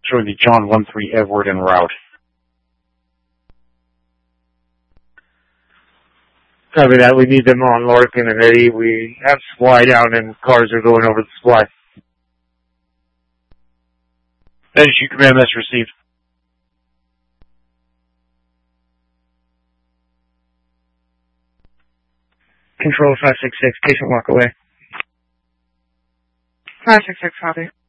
Showing the John 13 Edward en route. Copy that. We need them on Larkin and Eddie. We have supply down and cars are going over the supply. That is you, command message received. Control 566, patient walk away. 566, copy.